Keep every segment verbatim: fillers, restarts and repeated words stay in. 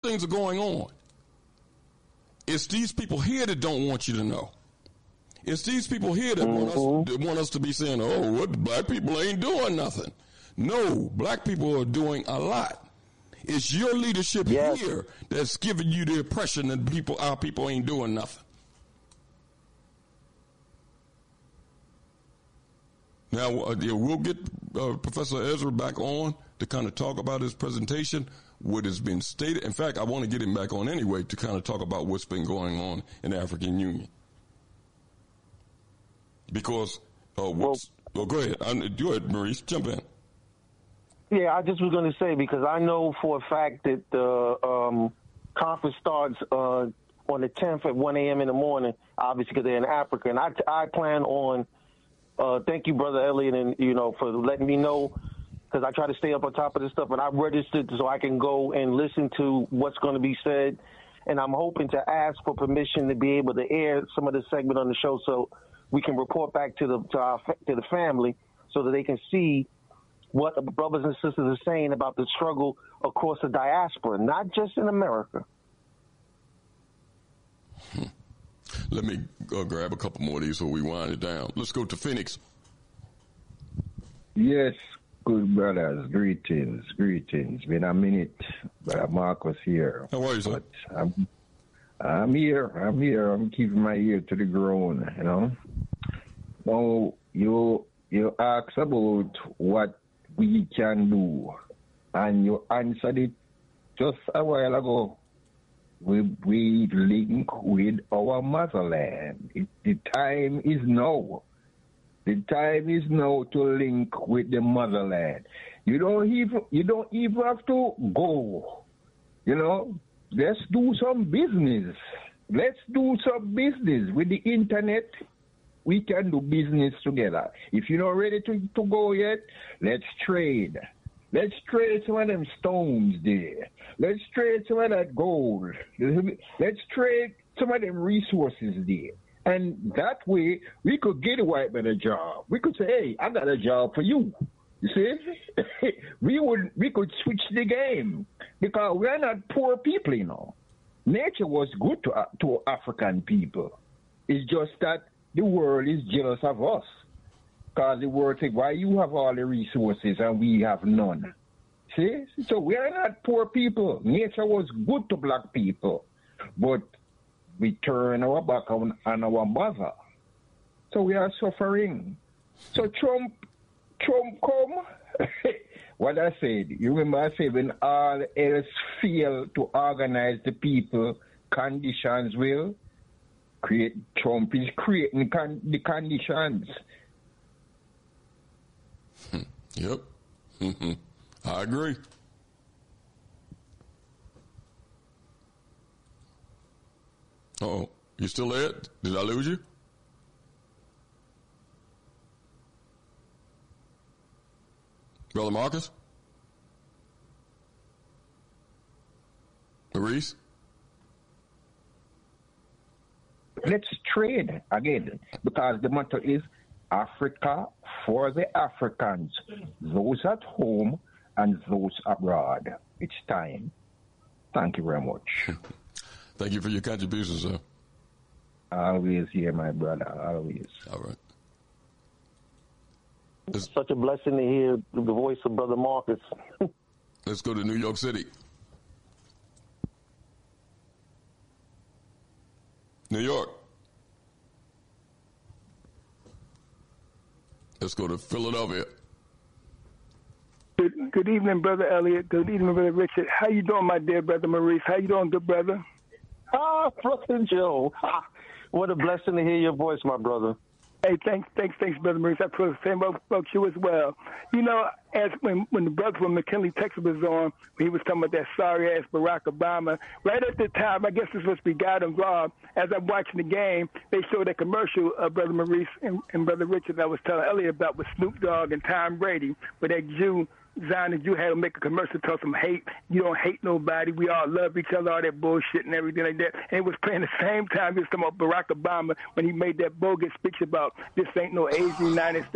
things are going on. It's these people here that don't want you to know. It's these people here that, mm-hmm. want us, that want us to be saying, oh, what, black people ain't doing nothing. No, black people are doing a lot. It's your leadership yes. here that's giving you the impression that people, our people ain't doing nothing. Now, uh, yeah, we'll get uh, Professor Ezra back on to kind of talk about his presentation, what has been stated. In fact, I want to get him back on anyway to kind of talk about what's been going on in the African Union. Because, uh, what's, well, oh, go ahead. I, go ahead, Maurice, jump in. Yeah, I just was going to say, because I know for a fact that the um, conference starts uh, on the tenth at one a.m. in the morning, obviously because they're in Africa. And I, I plan on, uh, thank you, Brother Elliot, and, you know, for letting me know, because I try to stay up on top of this stuff. And I registered so I can go and listen to what's going to be said. And I'm hoping to ask for permission to be able to air some of the segment on the show so we can report back to the to, our, to the family so that they can see what the brothers and sisters are saying about the struggle across the diaspora, not just in America. Hmm. Let me uh, grab a couple more of these so we wind it down. Let's go to Phoenix. Yes, good brothers. Greetings, greetings. Been a minute, Brother Marcus here. How are you, sir? But I'm, I'm here. I'm here. I'm keeping my ear to the ground, you know. Now, you, you asked about what we can do, and you answered it just a while ago. We, we link with our motherland. It, the time is now. The time is now to link with the motherland. You don't even you don't even have to go. You know, let's do some business. Let's do some business with the internet. We can do business together. If you're not ready to, to go yet, let's trade. Let's trade some of them stones there. Let's trade some of that gold. Let's trade some of them resources there. And that way, we could get a white man a job. We could say, hey, I got a job for you. You see? we would we could switch the game because we're not poor people, you know. Nature was good to, uh, to African people. It's just that the world is jealous of us. Because the world says, why you have all the resources and we have none? See? So we are not poor people. Nature was good to black people. But we turn our back on, on our mother. So we are suffering. So Trump, Trump come. What I said, you remember I said when all else fail to organize the people, conditions will create. Trump is creating con- the conditions. Yep. Mm-hmm. I agree. Uh-oh. You still there? Did I lose you? Brother Marcus? Maurice? Let's trade again, because the motto is Africa for the Africans, those at home and those abroad. It's time. Thank you very much. Thank you for your contribution, sir. Always here, my brother, always. All right. It's such a blessing to hear the voice of Brother Marcus. Let's go to New York City. New York. Let's go to Philadelphia. Good, good evening, Brother Elliot. Good evening, Brother Richard. How you doing, my dear brother Maurice? How you doing, good brother? Ah, Brother Joe. Ah, what a blessing to hear your voice, my brother. Hey, thanks, thanks, thanks, Brother Maurice. I feel the same about you as well. You know, as when when the brother from McKinley, Texas was on, he was talking about that sorry-ass Barack Obama. Right at the time, I guess this was be God involved. As I'm watching the game, they showed a commercial of Brother Maurice and, and Brother Richard that I was telling Elliot about with Snoop Dogg and Tom Brady, where that Jew, Zionist Jew, had to make a commercial talk some hate. You don't hate nobody. We all love each other, all that bullshit and everything like that. And it was playing the same time he was talking about Barack Obama when he made that bogus speech about this ain't no Asian United States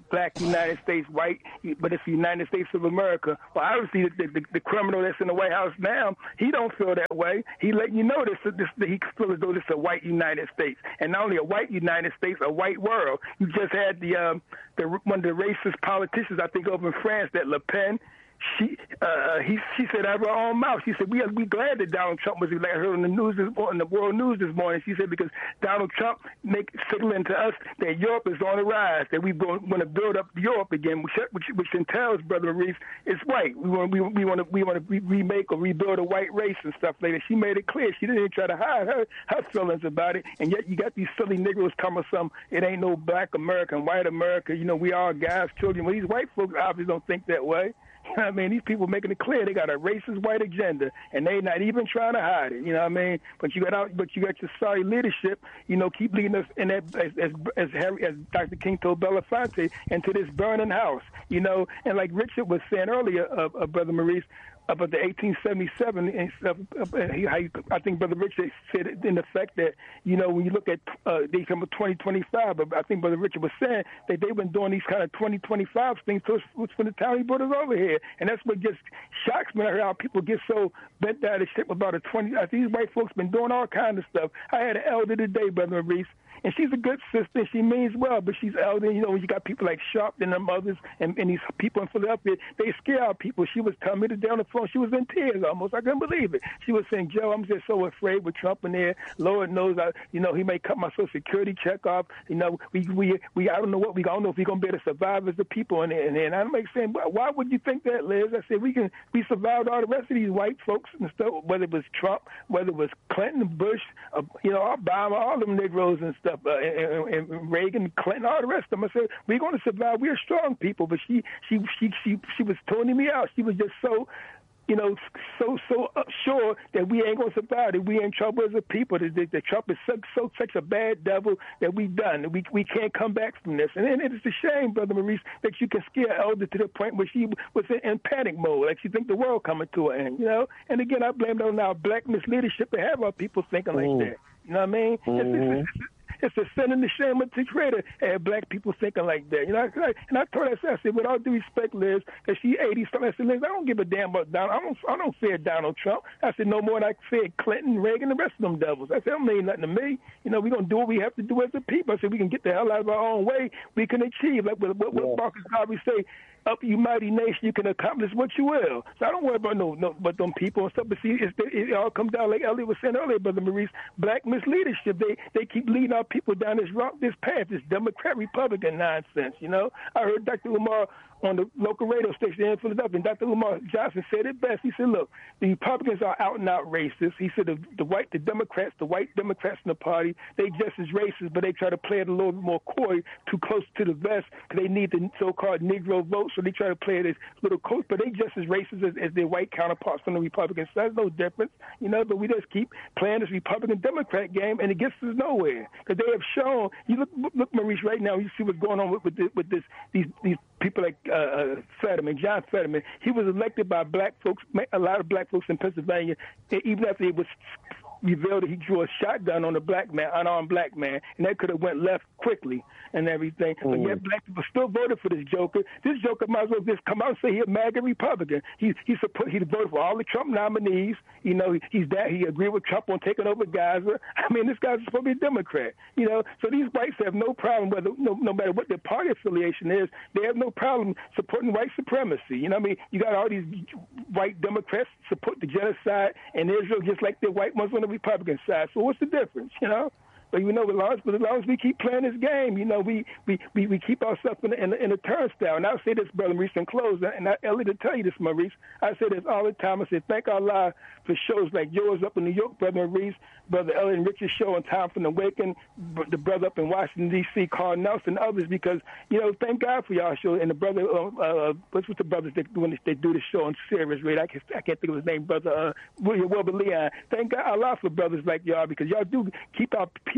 black United States, white, but it's the United States of America. Well, obviously, the, the, the criminal that's in the White House now, he don't feel that way. He letting you know this, this he feels as though this is a white United States, and not only a white United States, a white world. You just had the um, the one of the racist politicians, I think, over in France, that Le Pen. She uh, he she said out of her own mouth. She said we are we glad that Donald Trump was elected. Her in the news this morning, the world news this morning. She said because Donald Trump make signaling to us that Europe is on the rise, that we want to build up Europe again, which which, which entails, Brother Maurice, it's white. We want we we want to we want to re- remake or rebuild a white race and stuff like that. She made it clear. She didn't even try to hide her her feelings about it. And yet you got these silly Negroes telling us some it ain't no black America and white America. You know, we all guys, children. Well, these white folks obviously don't think that way. You know what I mean? These people making it clear they got a racist white agenda, and they not even trying to hide it. You know what I mean? But you got out, but you got your sorry leadership. You know, keep leading us in that as as as, Harry, as Doctor King told Belafonte into this burning house. You know, and like Richard was saying earlier, uh, uh, Brother Maurice, about the eighteen seventy-seven and stuff. Uh, he, I think Brother Richard said it in the fact that, you know, when you look at, uh, they come with twenty twenty-five, but I think Brother Richard was saying that they've been doing these kind of twenty twenty-five things to us from the time he brought us over here. And that's what just shocks me. I heard how people get so bent out of shape about a twenty. I think these white folks been doing all kinds of stuff. I had an elder today, Brother Maurice, and she's a good sister. She means well, but she's elder. You know, when you got people like Sharp and them others, and, and these people in Philadelphia, they scare out people. She was telling me today on the phone, she was in tears almost. I couldn't believe it. She was saying, Joe, I'm just so afraid with Trump in there. Lord knows, I, you know, he may cut my Social Security check off. You know, we, we, we I don't know what we, I don't know if we're going to be able to survive as the people in there. And, and I'm like saying, why would you think that, Liz? I said, we can, we survived all the rest of these white folks and stuff, whether it was Trump, whether it was Clinton, Bush, uh, you know, Obama, all them Negroes and stuff, uh, and, and Reagan, Clinton, all the rest of them. I said, we're going to survive. We're strong people. But she, she, she, she, she was toning me out. She was just so, you know, so so sure that we ain't going to survive, that we in trouble as a people, that, that, that Trump is so, so such a bad devil that we done, that we we can't come back from this. And, and it's a shame, Brother Maurice, that you can scare Elder to the point where she was in, in panic mode, like she think the world coming to an end, you know? And again, I blame it on our black misleadership to have our people thinking like mm. that. You know what I mean? Mm-hmm. It's, it's, it's, It's a sin and the shame of the creator, and black people thinking like that. You know, I, and I told her, I said, with all due respect, Liz, because she eighty something. I said, Liz, I don't give a damn about Donald. I don't, I don't fear Donald Trump. I said, no more than I fear Clinton, Reagan, the rest of them devils. I said, that don't mean nothing to me. You know, we're going to do what we have to do as a people. I said, we can get the hell out of our own way. We can achieve, like what, what, what Marcus Garvey say, up you mighty nation, you can accomplish what you will. So I don't worry about no, no, but them people and stuff. But see, it's, it all comes down, like Elliot was saying earlier, Brother Maurice, black misleadership. They they keep leading our people down this rock, this path, this Democrat Republican nonsense. You know, I heard Doctor Umar on the local radio station in Philadelphia, and Doctor Umar Johnson said it best. He said, "Look, the Republicans are out and out racist." He said, "The, the white, the Democrats, the white Democrats in the party, they just as racist, but they try to play it a little bit more coy, too close to the vest, because they need the so-called Negro vote, so they try to play it as little close, but they just as racist as, as their white counterparts on the Republican side. There's no difference, you know. But we just keep playing this Republican-Democrat game, and it gets us nowhere, because they have shown. You look, look, Maurice, right now. You see what's going on with, with, this, with this, these, these people like uh, uh, Fetterman, John Fetterman. He was elected by black folks, a lot of black folks in Pennsylvania, even after he was revealed that he drew a shotgun on a black man, unarmed black man, and that could have went left quickly and everything. Mm. But yet black people still voted for this joker. This joker might as well just come out and say he's a MAGA Republican. He he support, he voted for all the Trump nominees. You know, he, he's that he agreed with Trump on taking over Gaza. I mean, this guy's supposed to be a Democrat. You know, so these whites have no problem whether no, no matter what their party affiliation is, they have no problem supporting white supremacy. You know what I mean? You got all these white Democrats support the genocide in Israel just like the white ones on the Republican side. So what's the difference, you know? But, you know, as long as, as long as we keep playing this game, you know, we, we, we, we keep ourselves in a, in, a, in a turnstile. And I'll say this, Brother Maurice, in close, and I, Elliot, to tell you this, Maurice, I say this all the time. I say, thank Allah for shows like yours up in New York, Brother Maurice, Brother Elliot and Richard's show on Time from the Waking, the brother up in Washington, D C, Carl Nelson, others, because, you know, thank God for y'all show. And the brother, uh, uh, what's with the brothers that when they do the show on Sirius Radio? I can't, I can't think of his name, Brother uh, William Wilbur Leon. Thank God Allah for brothers like y'all, because y'all do keep our people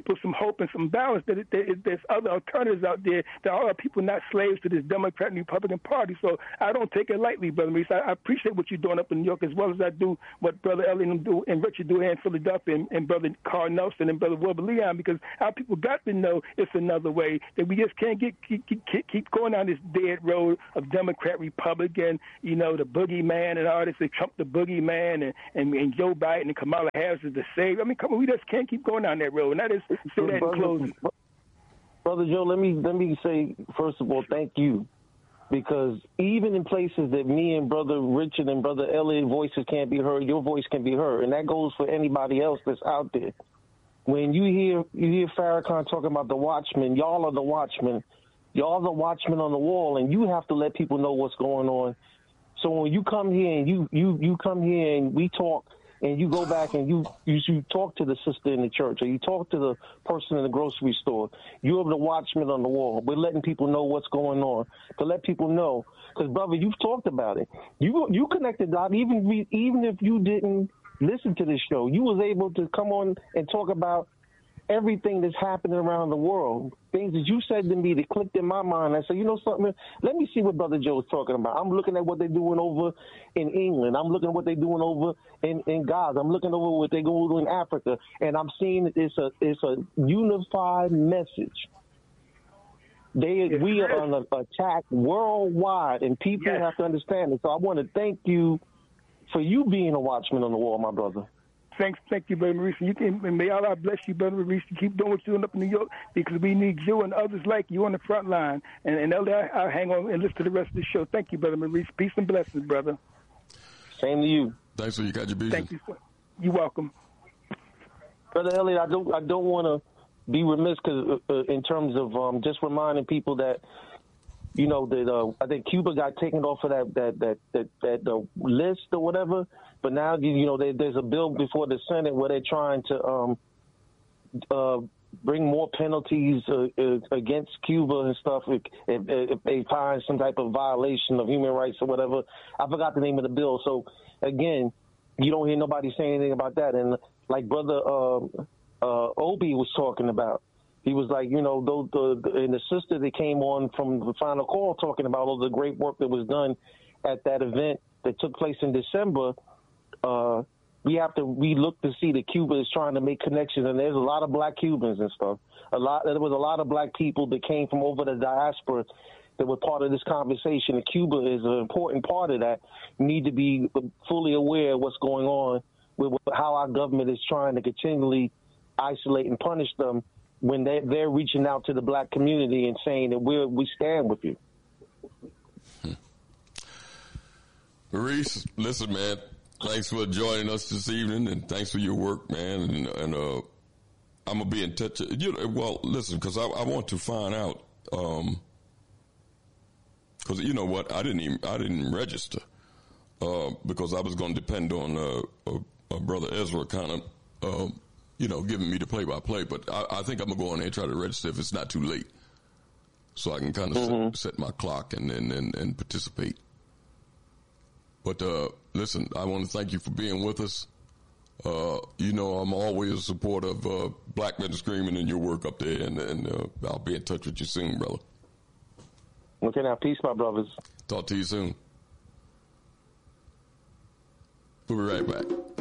people some hope and some balance that, it, that it, there's other alternatives out there. There are people not slaves to this Democrat and Republican Party. So I don't take it lightly, Brother Maurice. I, I appreciate what you're doing up in New York as well as I do what Brother Elliot and, do, and Richard do here in Philadelphia and, and Brother Carl Nelson and Brother Wilbur Leon, because our people got to know it's another way, that we just can't get keep, keep, keep going down this dead road of Democrat, Republican, you know, the boogeyman and all this, they Trump the boogeyman and, and, and Joe Biden and Kamala Harris is the savior. I mean, come on, we just can't keep going down that road. And that is say that in closing. Brother Joe, let me let me say, first of all, thank you. Because even in places that me and Brother Richard and Brother Elliot voices can't be heard, your voice can be heard. And that goes for anybody else that's out there. When you hear you hear Farrakhan talking about the watchmen, y'all are the watchmen. Y'all the watchmen on the wall, and you have to let people know what's going on. So when you come here and you, you, you come here and we talk, and you go back and you, you you talk to the sister in the church, or you talk to the person in the grocery store, you're the watchman on the wall. We're letting people know what's going on, to let people know. Because, brother, you've talked about it. You you connected out, even even if you didn't listen to this show, you was able to come on and talk about everything that's happening around the world, things that you said to me that clicked in my mind. I said, you know something, let me see what Brother Joe's talking about. I'm looking at what they're doing over in England. I'm looking at what they're doing over in, in Gaza. I'm looking over what they're doing in Africa. And I'm seeing that it's a, it's a unified message. They, yes, we are on an attack worldwide, and people yes. have to understand it. So I want to thank you for you being a watchman on the wall, my brother. Thanks, thank you, Brother Maurice. You can, and may Allah bless you, Brother Maurice, to keep doing what you're doing up in New York, because we need you and others like you on the front line. And, and Elder, I'll hang on and listen to the rest of the show. Thank you, Brother Maurice. Peace and blessings, brother. Same to you. Thanks for your contribution. Thank you, sir. You're welcome. Brother Elliot, I don't, I don't want to be remiss cause, uh, in terms of um, just reminding people that, you know, that uh, I think Cuba got taken off of that that that that, that uh, list or whatever. But now, you know, there, there's a bill before the Senate where they're trying to um, uh, bring more penalties uh, uh, against Cuba and stuff if, if, if they find some type of violation of human rights or whatever. I forgot the name of the bill. So, again, you don't hear nobody saying anything about that. And like Brother uh, uh, Obi was talking about, he was like, you know, the, the, and the sister that came on from the Final Call talking about all the great work that was done at that event that took place in December. Uh, we have to we look to see that Cuba is trying to make connections, and there's a lot of black Cubans and stuff. A lot there was a lot of black people that came from over the diaspora that were part of this conversation. And Cuba is an important part of that. We need to be fully aware of what's going on with how our government is trying to continually isolate and punish them when they they're reaching out to the black community and saying that we we stand with you. Hmm. Maurice, listen, man. Thanks for joining us this evening, and thanks for your work, man. And, and uh, I'm gonna be in touch. You know, well, listen, because I, I want to find out. Um, because you know what, I didn't even I didn't register uh, because I was going to depend on uh, uh, uh, Brother Ezra kind of, uh, you know, giving me the play-by-play. But I, I think I'm gonna go on there and try to register if it's not too late, so I can kind of mm-hmm. set, set my clock and and, and, and participate. But uh, listen, I want to thank you for being with us. Uh, you know, I'm always a supporter of uh, Black Men Screaming in your work up there, and, and uh, I'll be in touch with you soon, brother. Okay, now, peace, my brothers. Talk to you soon. We'll be right back.